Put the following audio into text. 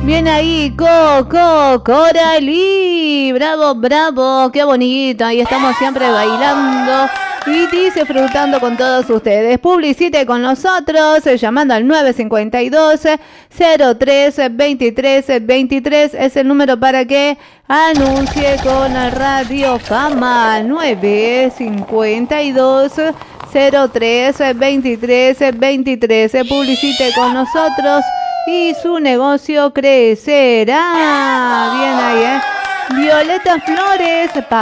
Bien ahí, Coco, Coralí. Bravo, bravo, qué bonito. Ahí estamos siempre bailando y disfrutando con todos ustedes. Publicite con nosotros llamando al 952-03-23-23. Es el número para que anuncie con Radio Fama. 952-03-23-23. Publicite con nosotros y su negocio crecerá. Bien ahí, Violeta Flores,